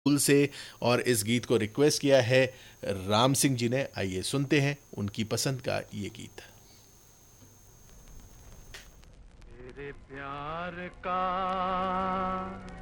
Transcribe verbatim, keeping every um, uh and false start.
School से और इस गीत को रिक्वेस्ट किया है राम सिंह जी ने। आइए सुनते हैं उनकी पसंद का ये गीत। तेरे प्यार का